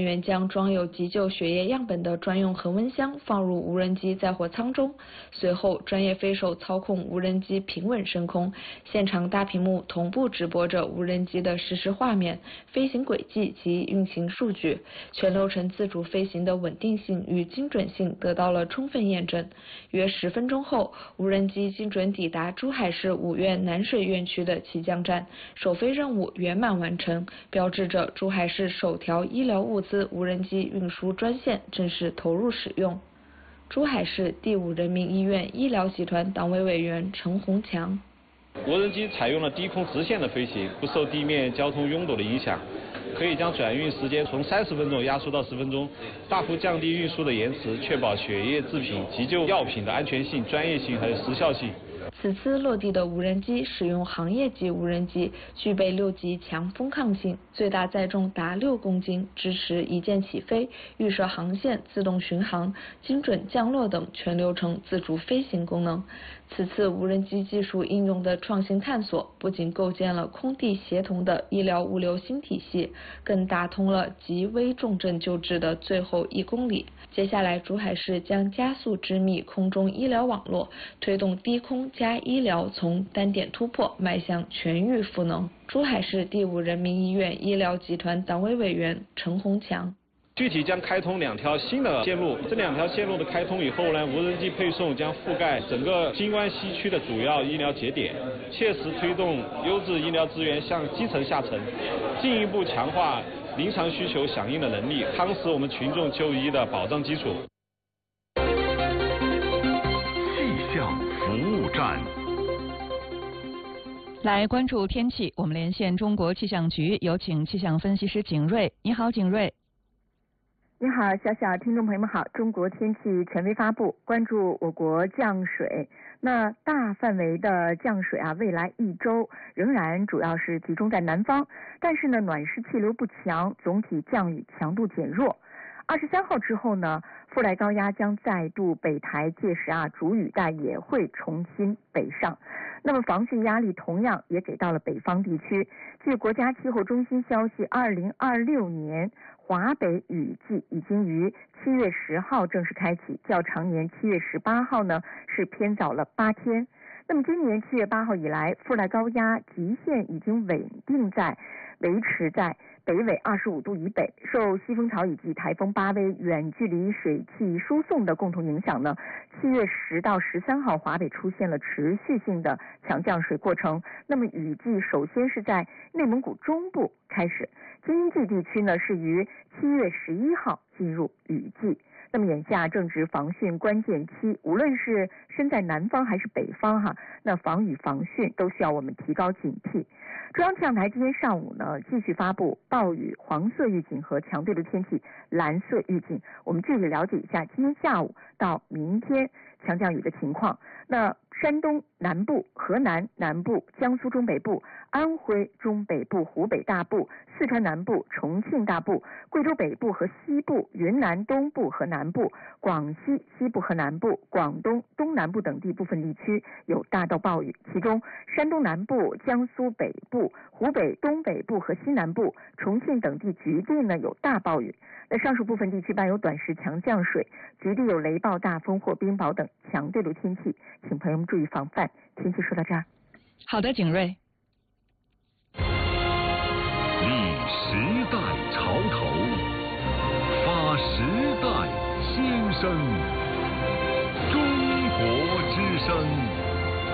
员将装有急救血液样本的专用恒温箱放入无人机载货舱中，随后专业飞手操控无人机平稳升空，现场大屏幕同步直播着无人机的实时画面、飞行轨迹及运行数据，全流程自主飞行的稳定性与精准性得到了充分验证。约10分钟后，无人机精准抵达珠海市五院南水院区的起降站，首飞任务圆满完成，标志着珠海市首条医疗物资无人机运输专线正式投入使用。珠海市第5人民医院医疗集团党委委员陈洪强。 无人机采用了低空直线的飞行，不受地面交通拥堵的影响，可以将转运时间从30分钟压缩到10分钟，大幅降低运输的延迟，确保血液制品、急救药品的安全性、专业性还有时效性。 此次落地的无人机使用行业级无人机，具备6级强风抗性，最大载重达6公斤，支持一键起飞、预设航线、自动巡航、精准降落等全流程自主飞行功能。此次无人机技术应用的创新探索，不仅构建了空地协同的医疗物流新体系，更打通了极危重症救治的最后1公里。接下来，珠海市将加速织密空中医疗网络，推动低空加医疗从单点突破迈向全域赋能。珠海市第5人民医院医疗集团党委委员陈洪强。 具体将开通2条新的线路，这2条线路的开通以后呢，无人机配送将覆盖整个京湾西区的主要医疗节点，切实推动优质医疗资源向基层下沉，进一步强化临床需求响应的能力，夯实我们群众就医的保障基础。 气象服务站。 来关注天气，我们连线中国气象局，有请气象分析师景瑞。你好，景瑞。 你好，小小听众朋友们好。中国天气权威发布，关注我国降水。那大范围的降水未来1周仍然主要是集中在南方，但是呢，暖湿气流不强，总体降雨强度减弱。23号之后呢，副来高压将再度北抬，届时主雨带也会重新北上。那么防汛压力同样也给到了北方地区。据国家气候中心消息，2026年华北雨季已经于7月10号正式开启，较常年7月18号呢是偏早了8天。那么今年7月8号以来，副来高压极限已经维持在北纬25度以北，受西风槽以及台风巴威远距离水汽输送的共同影响呢，7月10到13号华北出现了持续性的强降水过程。那么雨季首先是在内蒙古中部开始，京津冀地区呢是于7月11号进入雨季。那么眼下正值防汛关键期，无论是身在南方还是北方那防雨防汛都需要我们提高警惕。中央气象台今天上午呢继续发布暴雨黄色预警和强对流天气蓝色预警。我们具体了解一下今天下午到明天强降雨的情况。那山东南部、河南南部、江苏中北部、安徽中北部、湖北大部、四川南部、重庆大部、贵州北部和西部、云南东部和南部、广西西部和南部、广东东南部等地部分地区有大到暴雨，其中山东南部、江苏北部、湖北东北部和西南部、重庆等地局地呢有大暴雨。那上述部分地区伴有短时强降水，局地有雷暴、大风或冰雹等强对流天气，请朋友们注意防范。天气说到这儿。 好的，景瑞。 立时代潮头，发时代新生。